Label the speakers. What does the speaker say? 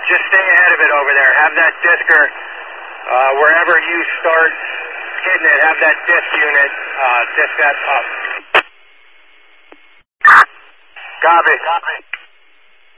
Speaker 1: Just stay ahead of it over there. Have that disker, wherever you start hitting it, have that disc unit, disc that up. Copy.